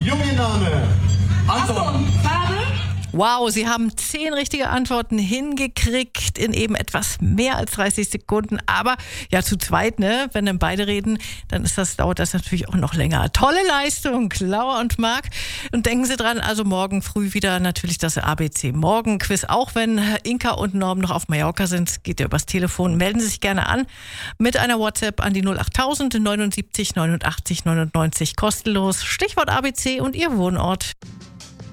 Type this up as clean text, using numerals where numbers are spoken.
Junge Name. Anton. Farbe. Wow, Sie haben 10 richtige Antworten hingekriegt in eben etwas mehr als 30 Sekunden. Aber ja, zu zweit, ne? Wenn dann beide reden, dann dauert das natürlich auch noch länger. Tolle Leistung, Laura und Marc. Und denken Sie dran, also morgen früh wieder natürlich das ABC Morgen-Quiz. Auch wenn Inka und Norm noch auf Mallorca sind, geht ja übers Telefon. Melden Sie sich gerne an mit einer WhatsApp an die 08000 79 89 99 kostenlos. Stichwort ABC und Ihr Wohnort.